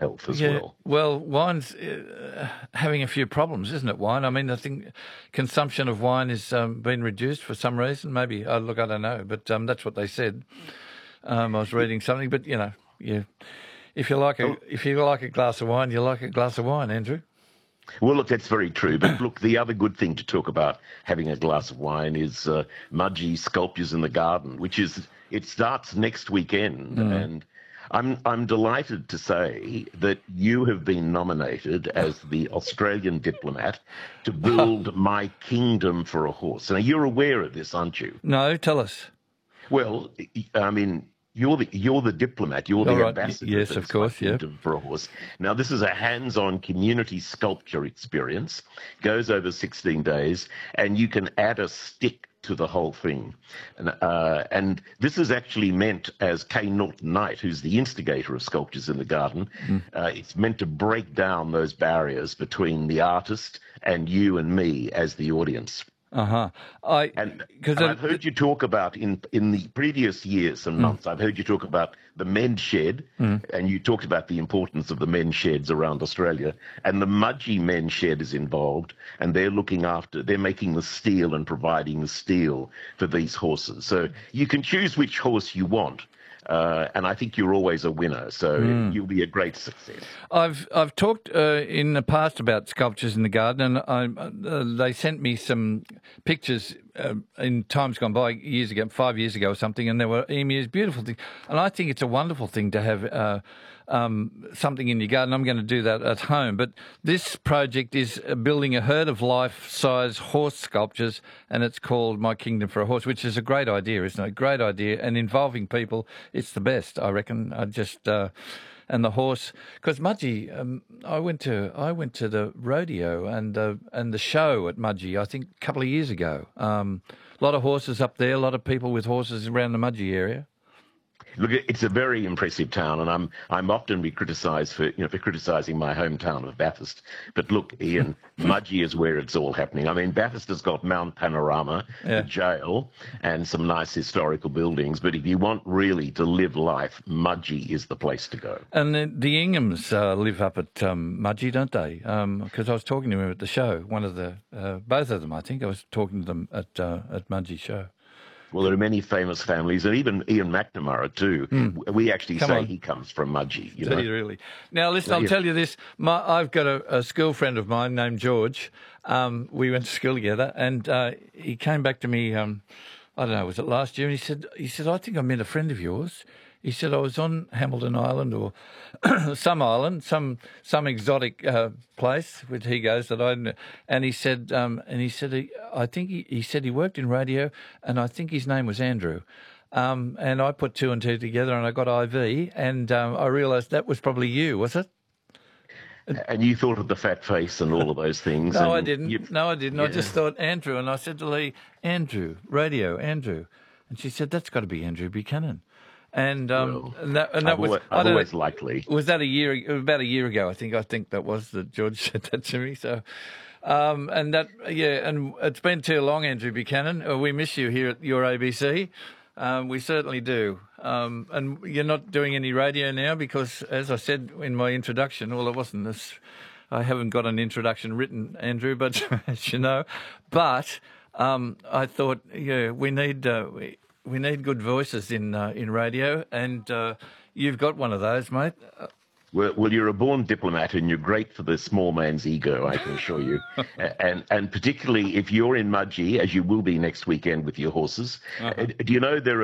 health as Yeah, well. well, wine's having a few problems, isn't it, wine? I mean, I think consumption of wine has been reduced for some reason. Maybe, look, I don't know, but that's what they said. I was reading something, but, yeah, if you like a glass of wine, you like a glass of wine, Andrew. Well, look, that's very true. But look, the other good thing to talk about having a glass of wine is Mudgee Sculptures in the Garden, it starts next weekend. And I'm delighted to say that you have been nominated as the Australian diplomat to build My Kingdom for a Horse. Now, you're aware of this, aren't you? No, tell us. Well, I mean, you're the diplomat, you're the ambassador. Yes, of course, My Kingdom for a Horse. Now, this is a hands-on community sculpture experience, goes over 16 days, and you can add a stick to the whole thing. And this is actually meant, as Kay Norton Knight, who's the instigator of Sculptures in the Garden, it's meant to break down those barriers between the artist and you and me as the audience. And I've heard you talk about in the previous years and months, I've heard you talk about the men's shed, and you talked about the importance of the men's sheds around Australia. And the Mudgee men's shed is involved, and they're making the steel and providing the steel for these horses. So you can choose which horse you want. And I think you're always a winner, so you'll be a great success. I've talked in the past about Sculptures in the Garden, and they sent me some pictures in times gone by, 5 years ago or something, and there were emus, beautiful things. And I think it's a wonderful thing to have something in your garden. I'm going to do that at home. But this project is building a herd of life-size horse sculptures, and it's called My Kingdom for a Horse, which is a great idea, isn't it? Great idea. And involving people, it's the best, I reckon. And the horse, because Mudgee, I went to the rodeo and the show at Mudgee, I think a couple of years ago. A lot of horses up there, a lot of people with horses around the Mudgee area. Look, it's a very impressive town, and I'm often criticised for criticising my hometown of Bathurst. But look, Ian, Mudgee is where it's all happening. I mean, Bathurst has got Mount Panorama, the jail, and some nice historical buildings. But if you want really to live life, Mudgee is the place to go. And the Inghams live up at Mudgee, don't they? Because I was talking to him at the show. Both of them, I think. I was talking to them at Mudgee show. Well, there are many famous families, and even Ian McNamara too. We actually say he comes from Mudgee. Do you really? Now, listen, I'll tell you this. I've got a school friend of mine named George. We went to school together, and he came back to me, I don't know, was it last year? And he said, I think I met a friend of yours. He said, I was on Hamilton Island or some island, some exotic place, which he goes that I know. And he said, I think he said he worked in radio, and I think his name was Andrew. And I put two and two together, and I got IV, and I realised that was probably you, was it? And you thought of the fat face and all of those things. No, I didn't. No, I didn't. Yeah. I just thought Andrew, and I said to Lee, Andrew, radio, Andrew. And she said, that's got to be Andrew Buchanan. And that was always likely. Was that about a year ago? I think that was that George said that to me. So, and it's been too long, Andrew Buchanan. We miss you here at your ABC. We certainly do. And you're not doing any radio now because, as I said in my introduction, well, it wasn't this. I haven't got an introduction written, Andrew, but as you know, but I thought, we need good voices in radio, and you've got one of those, mate. Well, you're a born diplomat, and you're great for the small man's ego, I can assure you. and particularly if you're in Mudgee, as you will be next weekend with your horses. Do you know there are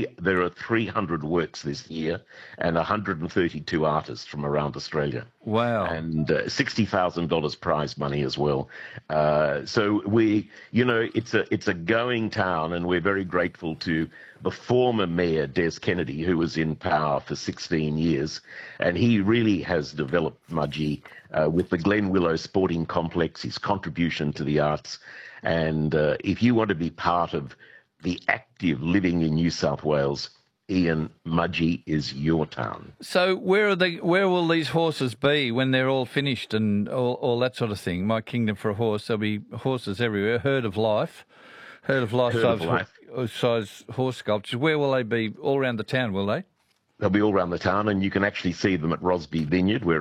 300 works this year, and 132 artists from around Australia. Wow! And $60,000 prize money as well. So it's a going town, and we're very grateful to the former mayor, Des Kennedy, who was in power for 16 years, and he really has developed Mudgee with the Glen Willow Sporting Complex, his contribution to the arts. And if you want to be part of the active living in New South Wales, Ian, Mudgee is your town. So where will these horses be when they're all finished and all that sort of thing? My Kingdom for a Horse, there'll be horses everywhere, herd of life size horse sculptures. Where will they be? All around the town, will they? They'll be all around the town, and you can actually see them at Rosby Vineyard, where